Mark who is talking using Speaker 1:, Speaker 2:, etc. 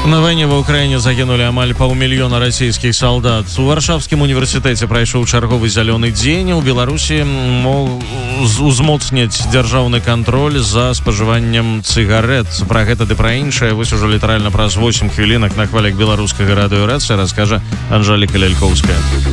Speaker 1: На вайне ва ўкраіне загінулі амаль паўмільёна расійскіх салдат. У Варшаўскім універсітэце прайшоў чарговы зялёны дзень. У Беларусі узмоцніць дзяржаўны кантроль за спажываннем цыгарэт. Пра гэта ды пра іншае вось ужо літаральна праз 8 хвілінак на хвалях беларускага радыёрацыі раскажа Анжэліка Лялькоўская.